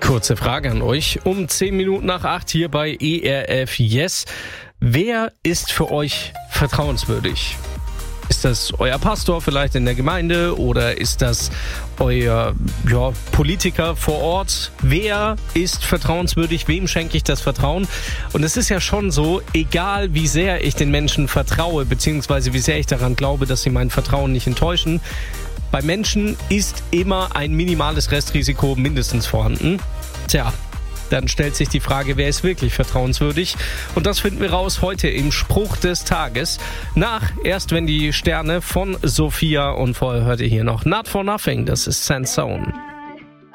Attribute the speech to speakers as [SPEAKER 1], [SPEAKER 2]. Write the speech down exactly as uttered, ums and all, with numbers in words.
[SPEAKER 1] Kurze Frage an euch. Um zehn Minuten nach acht hier bei E R F Yes. Wer ist für euch vertrauenswürdig? Ist das euer Pastor vielleicht in der Gemeinde oder ist das euer ja, Politiker vor Ort? Wer ist vertrauenswürdig? Wem schenke ich das Vertrauen? Und es ist ja schon so, egal wie sehr ich den Menschen vertraue, beziehungsweise wie sehr ich daran glaube, dass sie mein Vertrauen nicht enttäuschen, bei Menschen ist immer ein minimales Restrisiko mindestens vorhanden. Tja, dann stellt sich die Frage, wer ist wirklich vertrauenswürdig? Und das finden wir raus heute im Spruch des Tages. Nach Erst wenn die Sterne von Sophia und vorher hört ihr hier noch Not for Nothing, das ist Sansone.